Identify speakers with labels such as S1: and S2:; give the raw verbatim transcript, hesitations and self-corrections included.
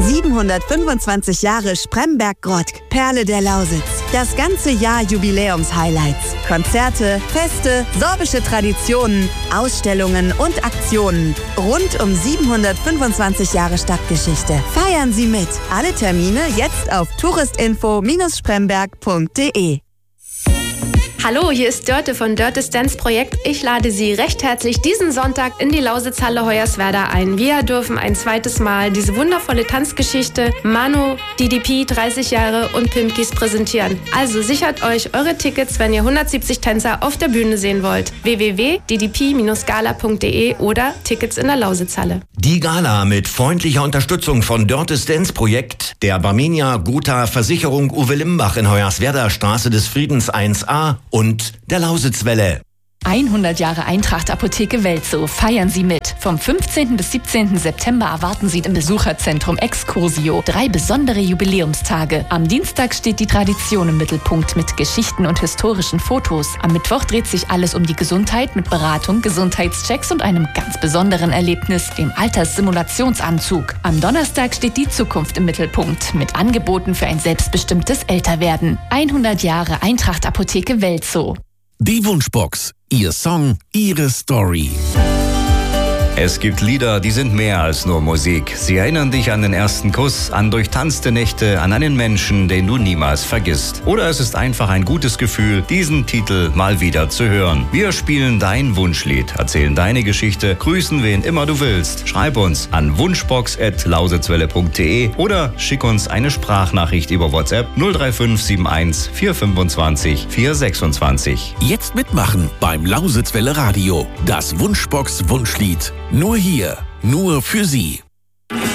S1: siebenhundertfünfundzwanzig Jahre Spremberg-Grottk, Perle der Lausitz. Das ganze Jahr Jubiläums-Highlights. Konzerte, Feste, sorbische Traditionen, Ausstellungen und Aktionen. Rund um siebenhundertfünfundzwanzig Jahre Stadtgeschichte. Feiern Sie mit. Alle Termine jetzt auf touristinfo spremberg punkt de.
S2: Hallo, hier ist Dörte von Dörtes Dance Projekt. Ich lade Sie recht herzlich diesen Sonntag in die Lausitzhalle Hoyerswerda ein. Wir dürfen ein zweites Mal diese wundervolle Tanzgeschichte Manu, D D P, dreißig Jahre und Pimpkis präsentieren. Also sichert euch eure Tickets, wenn ihr hundertsiebzig Tänzer auf der Bühne sehen wollt. w w w punkt d d p gala punkt de oder Tickets in der Lausitzhalle.
S3: Die Gala mit freundlicher Unterstützung von Dörtes Dance Projekt, der Barmenia Gotha Versicherung Uwe Limbach in Hoyerswerda, Straße des Friedens eins a und der Lausitzwelle.
S4: hundert Jahre Eintracht Apotheke Welzow. Feiern Sie mit. Vom fünfzehnten bis siebzehnten September erwarten Sie im Besucherzentrum Excursio drei besondere Jubiläumstage. Am Dienstag steht die Tradition im Mittelpunkt mit Geschichten und historischen Fotos. Am Mittwoch dreht sich alles um die Gesundheit mit Beratung, Gesundheitschecks und einem ganz besonderen Erlebnis, dem Alterssimulationsanzug. Am Donnerstag steht die Zukunft im Mittelpunkt mit Angeboten für ein selbstbestimmtes Älterwerden. hundert Jahre Eintracht Apotheke Welzow.
S5: Die Wunschbox. Ihr Song, Ihre Story.
S6: Es gibt Lieder, die sind mehr als nur Musik. Sie erinnern dich an den ersten Kuss, an durchtanzte Nächte, an einen Menschen, den du niemals vergisst. Oder es ist einfach ein gutes Gefühl, diesen Titel mal wieder zu hören. Wir spielen dein Wunschlied, erzählen deine Geschichte, grüßen wen immer du willst. Schreib uns an wunschbox at lausitzwelle punkt de oder schick uns eine Sprachnachricht über WhatsApp null drei fünf sieben eins vier fünfundzwanzig vier sechsundzwanzig.
S5: Jetzt mitmachen beim Lausitzwelle Radio. Das Wunschbox Wunschlied. Nur hier, nur für Sie.